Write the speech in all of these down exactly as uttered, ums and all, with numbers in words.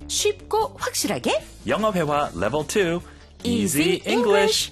쉽고 확실하게 영어 회화 레벨 투 Easy Easy English.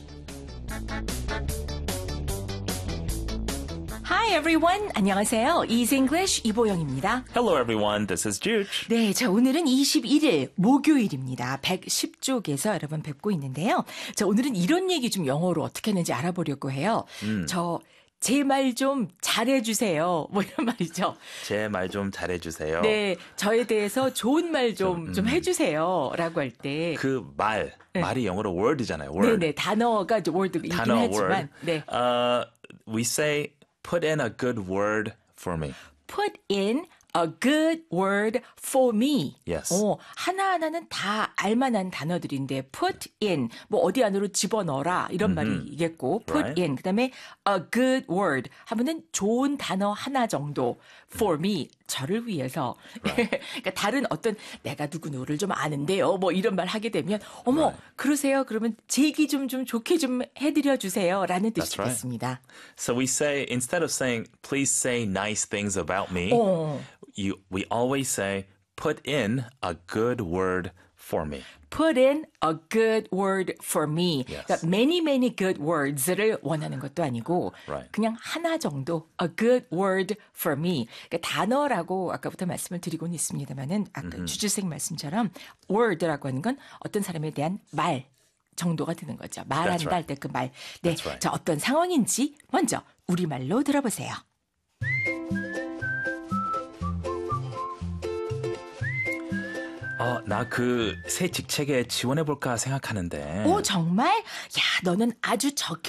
Hi everyone. 안녕하세요. Easy English 이보영입니다. Hello everyone, this is Jude. 네, 자 오늘은 이십일 일 목요일입니다. 백십 쪽에서 여러분 뵙고 있는데요. 자 오늘은 이런 얘기 좀 영어로 어떻게 하는지 알아보려고 해요. 음. 저 제 말 좀 잘해주세요. 뭐 이런 말이죠. 제 말 좀 잘해주세요. 네, 저에 대해서 좋은 말 좀 좀 음. 해주세요라고 할 때. 그 말, 네. 말이 영어로 word이잖아요. word. 네네, 단어가 이제 word이긴 단어 하지만. word. 네. Uh, we say put in a good word for me. Put in a good word for me. Yes. 어, 하나하나는 다 알만한 단어들인데 put in, 뭐 어디 안으로 집어넣어라 이런 말이겠고 put Right. in, 그다음에 a good word 하면은 좋은 단어 하나 정도 for me, 저를 위해서. Right. 그러니까 다른 어떤 내가 누구누구를 좀 아는데요. 뭐 이런 말 하게 되면 어머 Right. 그러세요. 그러면 제 얘기 좀, 좀 좋게 좀 해드려 주세요 라는 뜻이 That's right. 되겠습니다. So we say, instead of saying, please say nice things about me, 어. you, we always say, put in a good word for me. Put in a good word for me. Yes. 그러니까 many, many good words를 원하는 것도 아니고 Right. 그냥 하나 정도 a good word for me. 그러니까 단어라고 아까부터 말씀을 드리고는 있습니다만은 아까 Mm-hmm. 주주생 말씀처럼 word라고 하는 건 어떤 사람에 대한 말 정도가 되는 거죠. 말한다 That's right. 할 때 그 말. 네, That's right. 자 어떤 상황인지 먼저 우리말로 들어보세요. 어, 나 그 새 직책에 지원해볼까 생각하는데. 오 정말? 야 너는 아주 적